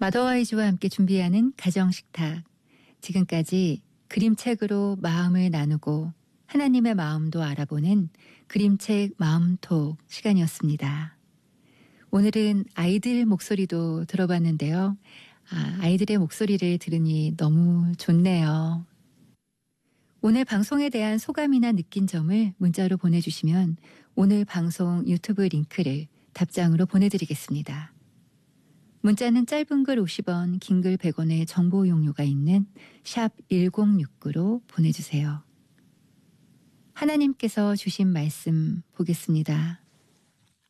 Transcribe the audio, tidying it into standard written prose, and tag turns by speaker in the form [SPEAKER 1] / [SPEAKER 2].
[SPEAKER 1] 마더와이즈와 함께 준비하는 가정식탁. 지금까지 그림책으로 마음을 나누고 하나님의 마음도 알아보는 그림책 마음톡 시간이었습니다. 오늘은 아이들 목소리도 들어봤는데요. 아이들의 목소리를 들으니 너무 좋네요. 오늘 방송에 대한 소감이나 느낀 점을 문자로 보내주시면 오늘 방송 유튜브 링크를 답장으로 보내드리겠습니다. 문자는 짧은 글 50원, 긴 글 100원의 정보 용료가 있는 샵 1069로 보내주세요. 하나님께서 주신 말씀 보겠습니다.